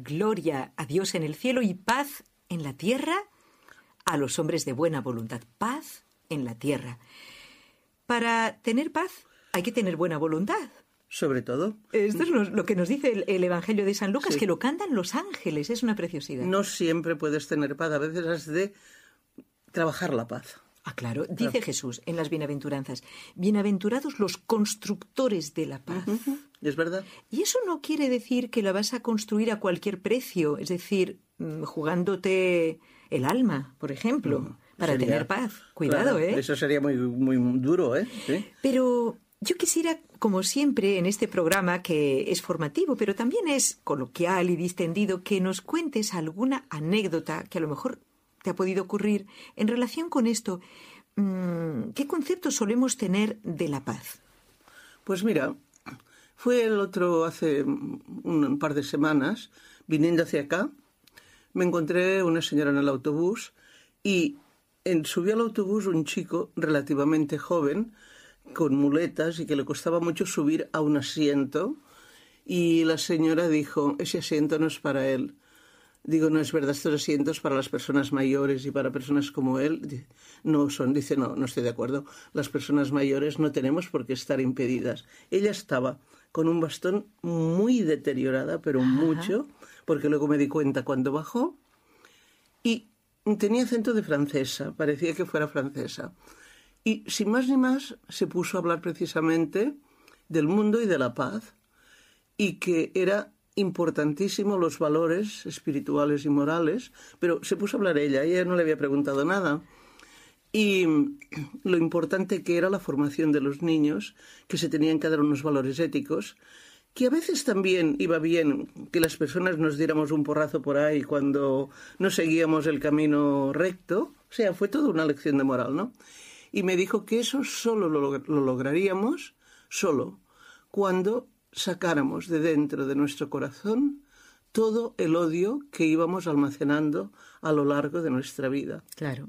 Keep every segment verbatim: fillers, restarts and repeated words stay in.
gloria a Dios en el cielo y paz en la tierra a los hombres de buena voluntad. Paz en la tierra. Para tener paz hay que tener buena voluntad. Sobre todo. Esto es lo, lo que nos dice el, el Evangelio de San Lucas, sí. que lo cantan los ángeles. Es una preciosidad. No siempre puedes tener paz. A veces has de trabajar la paz. Ah, claro. Dice claro. Jesús en las bienaventuranzas, bienaventurados los constructores de la paz. Uh-huh. Es verdad. Y eso no quiere decir que la vas a construir a cualquier precio. Es decir, jugándote el alma, por ejemplo, uh, para sería, tener paz. Cuidado, claro, ¿eh? Eso sería muy, muy duro, ¿eh? ¿Sí? Pero yo quisiera, como siempre en este programa, que es formativo, pero también es coloquial y distendido, que nos cuentes alguna anécdota que a lo mejor te ha podido ocurrir en relación con esto. ¿Qué concepto solemos tener de la paz? Pues mira, fue el otro, hace un par de semanas, viniendo hacia acá, me encontré una señora en el autobús y en, subió al autobús un chico relativamente joven, con muletas y que le costaba mucho subir a un asiento, y la señora dijo, ese asiento no es para él. Digo, no es verdad, estos asientos para las personas mayores y para personas como él no son. Dice, no, no estoy de acuerdo. Las personas mayores no tenemos por qué estar impedidas. Ella estaba con un bastón muy deteriorada, pero Ajá. mucho, porque luego me di cuenta cuando bajó, y tenía acento de francesa, parecía que fuera francesa. Y sin más ni más se puso a hablar precisamente del mundo y de la paz, y que era importantísimo los valores espirituales y morales, pero se puso a hablar ella, ella no le había preguntado nada. Y lo importante que era la formación de los niños, que se tenían que dar unos valores éticos, que a veces también iba bien que las personas nos diéramos un porrazo por ahí cuando no seguíamos el camino recto. O sea, fue toda una lección de moral, ¿no? Y me dijo que eso solo lo, lo lograríamos, solo, cuando sacáramos de dentro de nuestro corazón todo el odio que íbamos almacenando a lo largo de nuestra vida. Claro.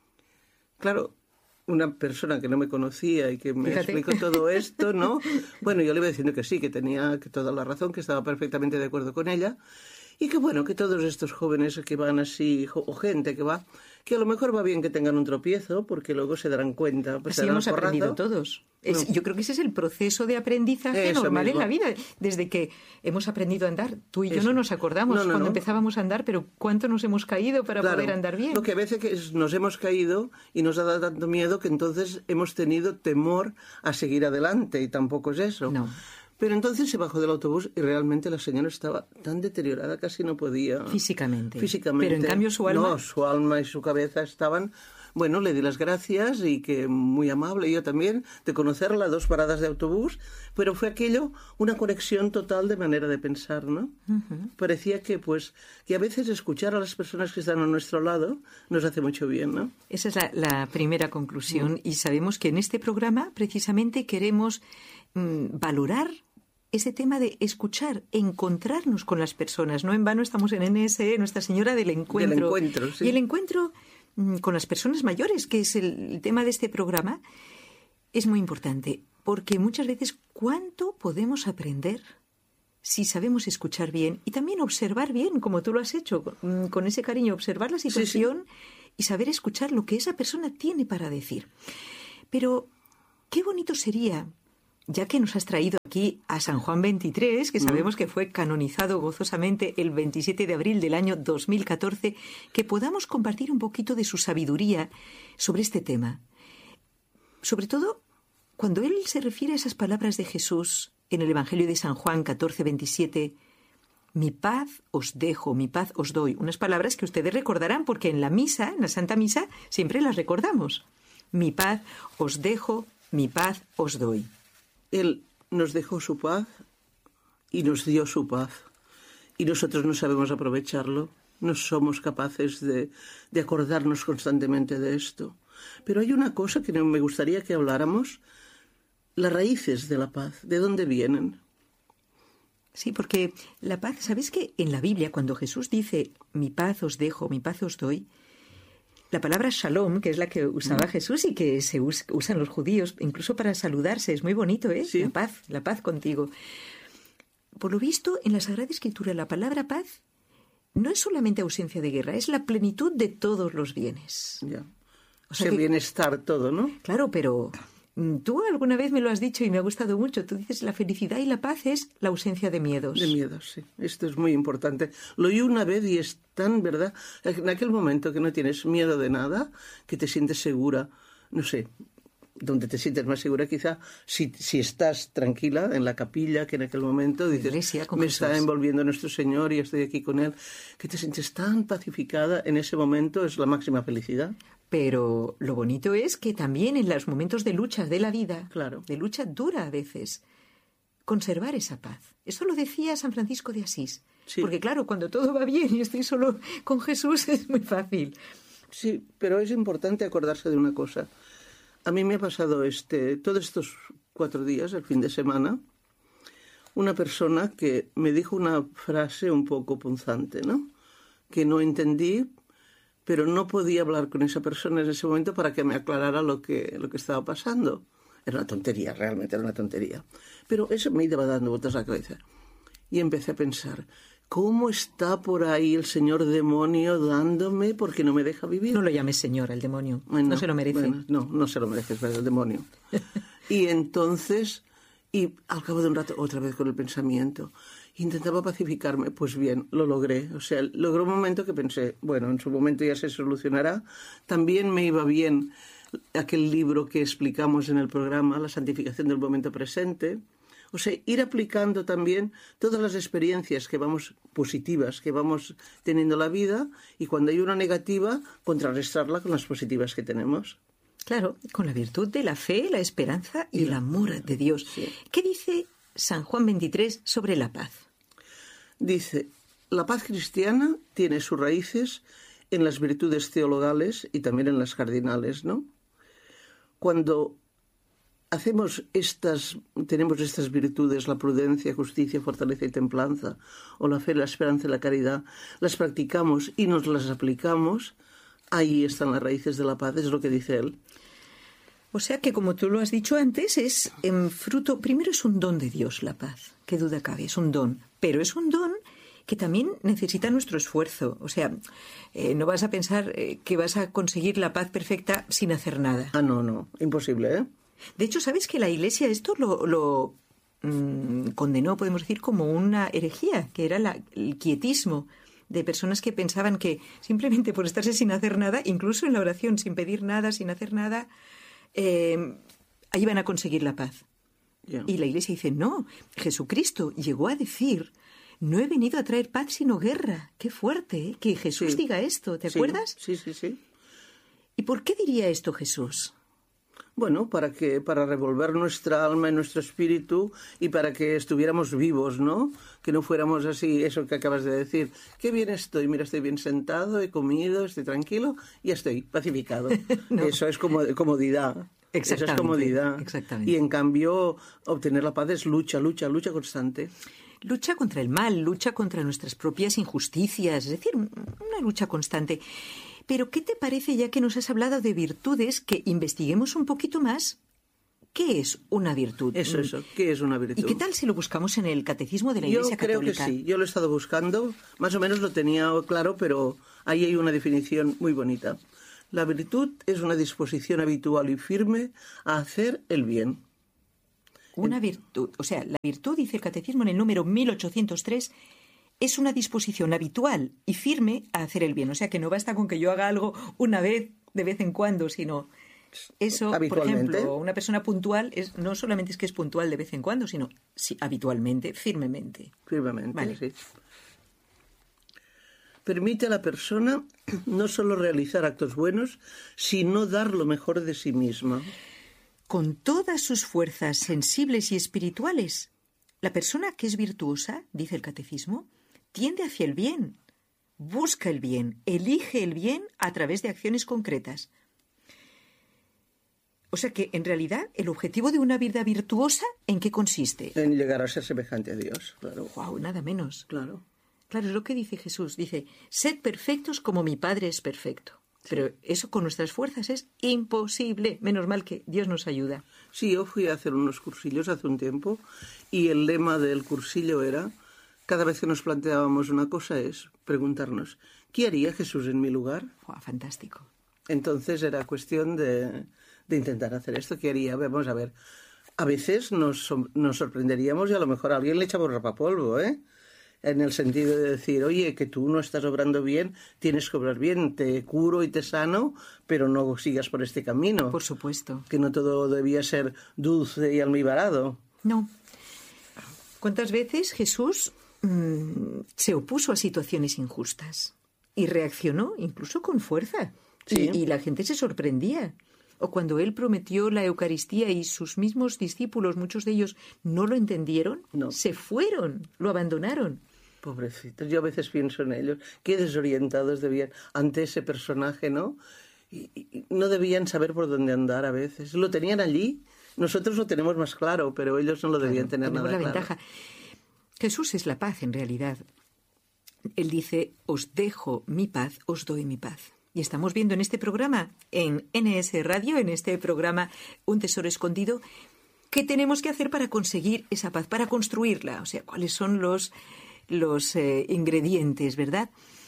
Claro, una persona que no me conocía y que me Fíjate. explicó todo esto, ¿no? Bueno, yo le iba diciendo que sí, que tenía que toda la razón, que estaba perfectamente de acuerdo con ella, y que bueno, que todos estos jóvenes que van así, o gente que va, que a lo mejor va bien que tengan un tropiezo, porque luego se darán cuenta. Pues así hemos aprendido todos. Es, no. Yo creo que ese es el proceso de aprendizaje Eso normal mismo. En la vida. Desde que hemos aprendido a andar, tú y yo Eso. no nos acordamos no, no, cuando no. empezábamos a andar, pero ¿cuánto nos hemos caído para claro. poder andar bien? Lo que a veces que es, nos hemos caído y nos ha dado tanto miedo que entonces hemos tenido temor a seguir adelante, y tampoco es eso. No. Pero entonces se bajó del autobús y realmente la señora estaba tan deteriorada, casi no podía... Físicamente. Físicamente. Pero en cambio su alma... No, su alma y su cabeza estaban... Bueno, le di las gracias y que muy amable, yo también, de conocerla, dos paradas de autobús, pero fue aquello una conexión total de manera de pensar, ¿no? Uh-huh. Parecía que, pues, que a veces escuchar a las personas que están a nuestro lado nos hace mucho bien, ¿no? Esa es la, la primera conclusión, uh-huh. y sabemos que en este programa precisamente queremos mmm, valorar ese tema de escuchar, encontrarnos con las personas. No en vano estamos en N S E, Nuestra Señora del Encuentro. Del encuentro, sí. Y el encuentro con las personas mayores, que es el tema de este programa, es muy importante, porque muchas veces cuánto podemos aprender si sabemos escuchar bien y también observar bien, como tú lo has hecho, con ese cariño, observar la situación sí, sí. y saber escuchar lo que esa persona tiene para decir. Pero qué bonito sería, ya que nos has traído aquí a San Juan veintitrés, que sabemos que fue canonizado gozosamente el veintisiete de abril del año dos mil catorce, que podamos compartir un poquito de su sabiduría sobre este tema. Sobre todo, cuando él se refiere a esas palabras de Jesús en el Evangelio de San Juan catorce veintisiete, mi paz os dejo, mi paz os doy. Unas palabras que ustedes recordarán porque en la misa, en la Santa Misa, siempre las recordamos. Mi paz os dejo, mi paz os doy. Él nos dejó su paz y nos dio su paz. Y nosotros no sabemos aprovecharlo. No somos capaces de, de acordarnos constantemente de esto. Pero hay una cosa que me gustaría que habláramos. Las raíces de la paz. ¿De dónde vienen? Sí, porque la paz, ¿sabes qué? En la Biblia, cuando Jesús dice, mi paz os dejo, mi paz os doy, la palabra shalom, que es la que usaba Jesús y que se us- usan los judíos, incluso para saludarse, es muy bonito, ¿eh? Sí. La paz, la paz contigo. Por lo visto, en la Sagrada Escritura, la palabra paz no es solamente ausencia de guerra, es la plenitud de todos los bienes. Ya. O sea el que, bienestar todo, ¿no? claro, pero tú alguna vez me lo has dicho y me ha gustado mucho. Tú dices, la felicidad y la paz es la ausencia de miedos. De miedos, sí. Esto es muy importante. Lo oí una vez y es tan verdad. En aquel momento que no tienes miedo de nada, que te sientes segura, no sé, donde te sientes más segura quizá, si, si estás tranquila en la capilla, que en aquel momento dices, Iglesia, con me Jesús. está envolviendo nuestro Señor y estoy aquí con Él, que te sientes tan pacificada, en ese momento es la máxima felicidad. Pero lo bonito es que también en los momentos de lucha de la vida, Claro. de lucha dura a veces, conservar esa paz. Eso lo decía San Francisco de Asís. Sí. Porque claro, cuando todo va bien y estoy solo con Jesús es muy fácil. Sí, pero es importante acordarse de una cosa. A mí me ha pasado este, todos estos cuatro días, el fin de semana, una persona que me dijo una frase un poco punzante, ¿no? Que no entendí, pero no podía hablar con esa persona en ese momento para que me aclarara lo que, lo que estaba pasando. Era una tontería, realmente era una tontería. Pero eso me iba dando vueltas a la cabeza. Y empecé a pensar, ¿cómo está por ahí el señor demonio dándome porque no me deja vivir? No lo llames señor, el demonio. Bueno, no se lo merece. Bueno, no, no se lo merece, es verdad, el demonio. Y entonces, y al cabo de un rato, otra vez con el pensamiento, intentaba pacificarme. Pues bien, lo logré. O sea, logró un momento que pensé, bueno, en su momento ya se solucionará. También me iba bien aquel libro que explicamos en el programa, La santificación del momento presente. O sea, ir aplicando también todas las experiencias que vamos positivas, que vamos teniendo en la vida, y cuando hay una negativa, contrarrestarla con las positivas que tenemos. Claro, con la virtud de la fe, la esperanza y el amor de Dios. Sí. ¿Qué dice San Juan veintitrés sobre la paz? Dice, la paz cristiana tiene sus raíces en las virtudes teologales y también en las cardinales, ¿no? Cuando hacemos estas, tenemos estas virtudes, la prudencia, justicia, fortaleza y templanza, o la fe, la esperanza y la caridad, las practicamos y nos las aplicamos, ahí están las raíces de la paz, es lo que dice él. O sea que, como tú lo has dicho antes, es en fruto, primero es un don de Dios la paz, qué duda cabe, es un don, pero es un don que también necesita nuestro esfuerzo. O sea, eh, no vas a pensar eh, que vas a conseguir la paz perfecta sin hacer nada. Ah, no, no, imposible, ¿eh? De hecho, ¿sabes que la Iglesia esto lo, lo mmm, condenó, podemos decir, como una herejía, que era la, el quietismo de personas que pensaban que simplemente por estarse sin hacer nada, incluso en la oración, sin pedir nada, sin hacer nada, eh, ahí van a conseguir la paz. Yeah. Y la Iglesia dice, no, Jesucristo llegó a decir, no he venido a traer paz sino guerra. Qué fuerte, ¿eh? Que Jesús Sí. diga esto, ¿te Sí, acuerdas? Sí, sí, sí. ¿Y por qué diría esto Jesús? Bueno, para que para revolver nuestra alma y nuestro espíritu y para que estuviéramos vivos, ¿no? Que no fuéramos así, eso que acabas de decir. Qué bien estoy, mira, estoy bien sentado, he comido, estoy tranquilo, ya estoy pacificado. No. Eso es como comodidad. Eso es comodidad. Exactamente. Y en cambio, obtener la paz es lucha, lucha, lucha constante. Lucha contra el mal, lucha contra nuestras propias injusticias, es decir, una lucha constante. Pero, ¿qué te parece, ya que nos has hablado de virtudes, que investiguemos un poquito más? ¿Qué es una virtud? Eso, eso. ¿Qué es una virtud? ¿Y qué tal si lo buscamos en el Catecismo de la Iglesia Católica? Yo creo Católica? que sí. Yo lo he estado buscando. Más o menos lo tenía claro, pero ahí hay una definición muy bonita. La virtud es una disposición habitual y firme a hacer el bien. Una virtud, o sea, la virtud, dice el Catecismo en el número mil ochocientos tres, es una disposición habitual y firme a hacer el bien. O sea, que no basta con que yo haga algo una vez, de vez en cuando, sino eso, por ejemplo, una persona puntual es, no solamente es que es puntual de vez en cuando, sino sí, habitualmente, firmemente. Firmemente, vale. Sí. Permite a la persona no solo realizar actos buenos, sino dar lo mejor de sí misma. Con todas sus fuerzas sensibles y espirituales, la persona que es virtuosa, dice el Catecismo, tiende hacia el bien, busca el bien, elige el bien a través de acciones concretas. O sea que, en realidad, el objetivo de una vida virtuosa, ¿en qué consiste? En llegar a ser semejante a Dios, claro. ¡Guau! Nada menos. Claro. Claro, es lo que dice Jesús. Dice, sed perfectos como mi Padre es perfecto. Sí. Pero eso con nuestras fuerzas es imposible. Menos mal que Dios nos ayuda. Sí, yo fui a hacer unos cursillos hace un tiempo y el lema del cursillo era cada vez que nos planteábamos una cosa es preguntarnos, ¿qué haría Jesús en mi lugar? Oh, fantástico. Entonces era cuestión de, de intentar hacer esto. ¿Qué haría? Vamos a ver. A veces nos, nos sorprenderíamos y a lo mejor a alguien le echamos rapapolvo, ¿eh? En el sentido de decir, oye, que tú no estás obrando bien, tienes que obrar bien, te curo y te sano, pero no sigas por este camino. Por supuesto. Que no todo debía ser dulce y almibarado. No. ¿Cuántas veces Jesús mmm, se opuso a situaciones injustas y reaccionó incluso con fuerza? Sí. Y, y la gente se sorprendía. O cuando él prometió la Eucaristía y sus mismos discípulos, muchos de ellos, no lo entendieron, no. se fueron, lo abandonaron. Pobrecitos, yo a veces pienso en ellos, qué desorientados debían ante ese personaje, ¿no? Y, y no debían saber por dónde andar a veces. Lo tenían allí, nosotros lo tenemos más claro, pero ellos no lo debían claro, tener nada la claro. Ventaja. Jesús es la paz en realidad. Él dice, os dejo mi paz, os doy mi paz. Y estamos viendo en este programa, en N S Radio, en este programa Un Tesoro Escondido, qué tenemos que hacer para conseguir esa paz, para construirla. O sea, cuáles son los... los eh, ingredientes, ¿verdad?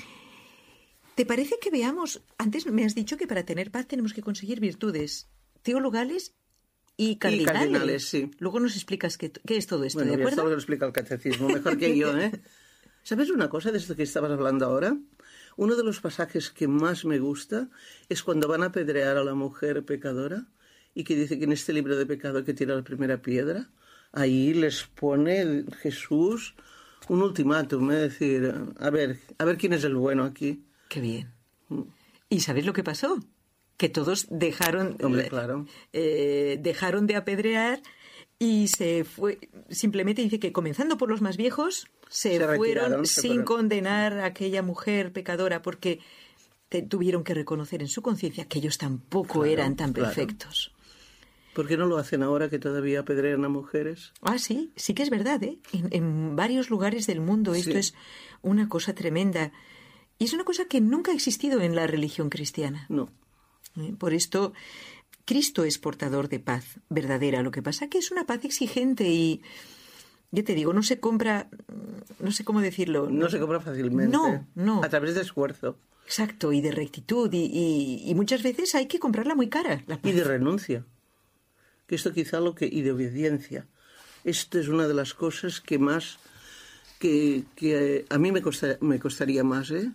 ¿Te parece que veamos? Antes me has dicho que para tener paz tenemos que conseguir virtudes teologales y cardinales. Y cardinales, sí. Luego nos explicas qué, qué es todo esto, bueno, ¿de acuerdo? Esto lo explica el catecismo mejor que yo, ¿eh? ¿Sabes una cosa de esto que estabas hablando ahora? Uno de los pasajes que más me gusta es cuando van a apedrear a la mujer pecadora y que dice que en este libro de pecado hay que tirar la primera piedra. Ahí les pone Jesús un ultimátum, es decir, a ver, a ver quién es el bueno aquí. Qué bien. ¿Y sabes lo que pasó? Que todos dejaron, Hombre, claro. eh, dejaron de apedrear y se fue. Simplemente dice que comenzando por los más viejos se, se fueron se sin fueron. condenar a aquella mujer pecadora porque te, tuvieron que reconocer en su conciencia que ellos tampoco claro, eran tan claro. perfectos. ¿Por qué no lo hacen ahora que todavía apedrean a mujeres? Ah, sí, sí que es verdad, ¿eh? En, en varios lugares del mundo esto sí. es una cosa tremenda. Y es una cosa que nunca ha existido en la religión cristiana. No. ¿Eh? Por esto, Cristo es portador de paz verdadera. Lo que pasa es que es una paz exigente y, yo te digo, no se compra, no sé cómo decirlo. No, no se compra fácilmente. No, no. A través de esfuerzo. Exacto, y de rectitud. Y, y, y muchas veces hay que comprarla muy cara. La paz. Y de renuncia. Que esto quizá lo que... Y de obediencia. Esto es una de las cosas que más... que, que a mí me, costa, me costaría más, ¿eh?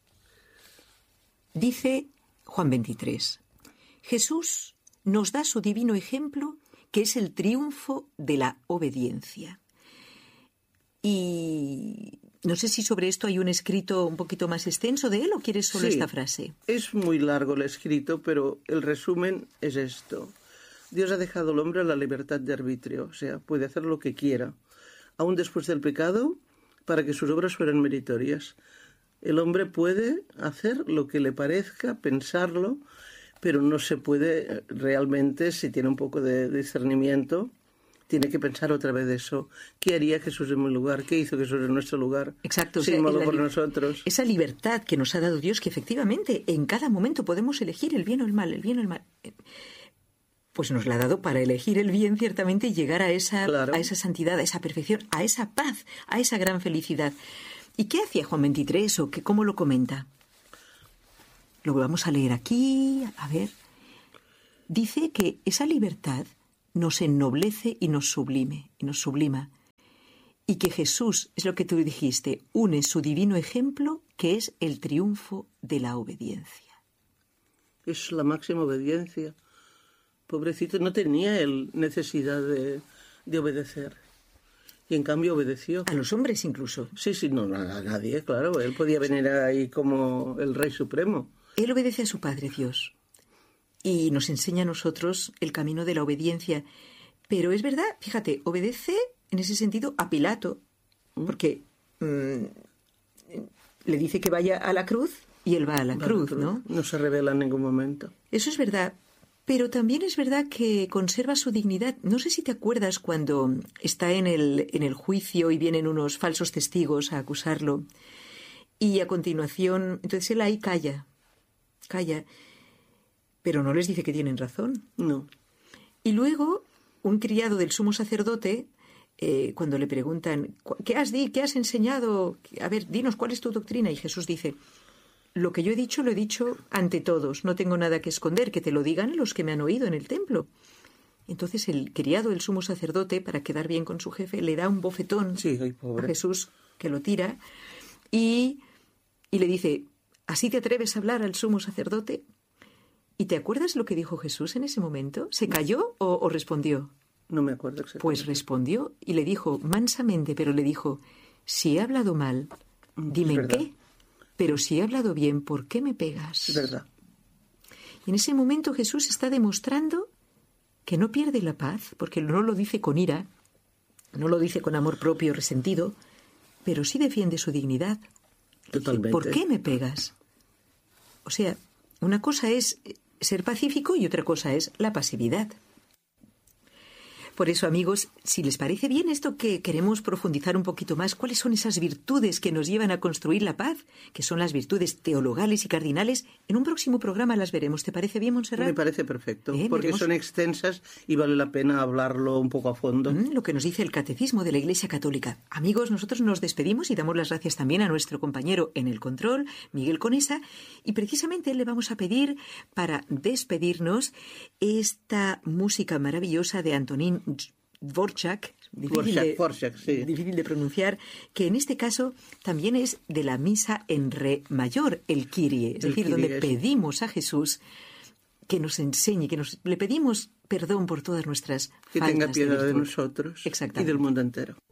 Dice Juan veintitrés. Jesús nos da su divino ejemplo, que es el triunfo de la obediencia. Y no sé si sobre esto hay un escrito un poquito más extenso de él o quieres solo sí, esta frase. Es muy largo el escrito, pero el resumen es esto. Dios ha dejado al hombre la libertad de arbitrio, o sea, puede hacer lo que quiera, aún después del pecado, para que sus obras fueran meritorias. El hombre puede hacer lo que le parezca, pensarlo, pero no se puede realmente, si tiene un poco de discernimiento, tiene que pensar otra vez eso. ¿Qué haría Jesús en mi lugar? ¿Qué hizo Jesús en nuestro lugar? Exacto. Sin o sea, modo por li- nosotros. Esa libertad que nos ha dado Dios, que efectivamente en cada momento podemos elegir el bien o el mal, el bien o el mal. Pues nos la ha dado para elegir el bien, ciertamente, y llegar a esa, Claro. a esa santidad, a esa perfección, a esa paz, a esa gran felicidad. ¿Y qué hacía Juan veintitrés o qué, cómo lo comenta? Lo vamos a leer aquí, a ver. Dice que esa libertad nos ennoblece y nos sublime, y nos sublima. Y que Jesús, es lo que tú dijiste, une su divino ejemplo, que es el triunfo de la obediencia. Es la máxima obediencia. Pobrecito, no tenía él necesidad de, de obedecer. Y en cambio obedeció. A los hombres incluso. Sí, sí, no, a nadie, claro. Él podía venir ahí como el Rey Supremo. Él obedece a su Padre Dios. Y nos enseña a nosotros el camino de la obediencia. Pero es verdad, fíjate, obedece en ese sentido a Pilato. Porque mmm, le dice que vaya a la cruz y él va a la Va cruz, a la ¿no? No se revela en ningún momento. Eso es verdad. Pero también es verdad que conserva su dignidad. No sé si te acuerdas cuando está en el, en el juicio y vienen unos falsos testigos a acusarlo. Y a continuación, entonces él ahí calla, calla, pero no les dice que tienen razón. No. Y luego un criado del sumo sacerdote eh, cuando le preguntan, ¿qué has, di, ¿qué has enseñado? A ver, dinos, ¿cuál es tu doctrina? Y Jesús dice, lo que yo he dicho, lo he dicho ante todos. No tengo nada que esconder, que te lo digan los que me han oído en el templo. Entonces el criado del sumo sacerdote, para quedar bien con su jefe, le da un bofetón sí, ay, pobre. a Jesús, que lo tira, y, y le dice, ¿así te atreves a hablar al sumo sacerdote? ¿Y te acuerdas lo que dijo Jesús en ese momento? ¿Se calló o, o respondió? No me acuerdo exactamente. Pues respondió y le dijo, mansamente, pero le dijo, si he hablado mal, dime en qué. Pero si he hablado bien, ¿por qué me pegas? Es verdad. Y en ese momento Jesús está demostrando que no pierde la paz, porque no lo dice con ira, no lo dice con amor propio resentido, pero sí defiende su dignidad. Totalmente. Dice, ¿por qué me pegas? O sea, una cosa es ser pacífico y otra cosa es la pasividad. Por eso, amigos, si les parece bien esto que queremos profundizar un poquito más, ¿cuáles son esas virtudes que nos llevan a construir la paz? Que son las virtudes teologales y cardinales. En un próximo programa las veremos. ¿Te parece bien, Montserrat? Me parece perfecto, ¿Eh? porque Veremos... son extensas y vale la pena hablarlo un poco a fondo. Mm, lo que nos dice el Catecismo de la Iglesia Católica. Amigos, nosotros nos despedimos y damos las gracias también a nuestro compañero en el control, Miguel Conesa, y precisamente le vamos a pedir, para despedirnos, esta música maravillosa de Antonín Dvorak, difícil, Dvorak, de, Dvorak, sí. difícil de pronunciar, que en este caso también es de la misa en re mayor, el Kyrie, es el decir, Kyrie, donde sí. pedimos a Jesús que nos enseñe, que nos le pedimos perdón por todas nuestras que faltas tenga piedad de, de nosotros y del mundo entero.